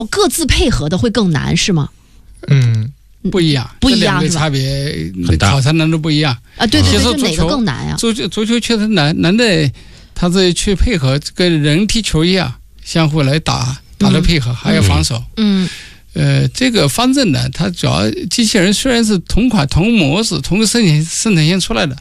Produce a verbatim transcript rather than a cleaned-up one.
各自配合的会更难是吗？ 嗯， 不一样， 不一样这两个差别很大，考察难度不一样啊。对对对， 就哪个更难呀？ 足球足球确实难，难的他这去配合，跟人踢球一样，相互来打打的配合，嗯、还要防守。 嗯。 呃，这个方阵呢，它主要机器人虽然是同款、同模式、同个生产生产线出来的，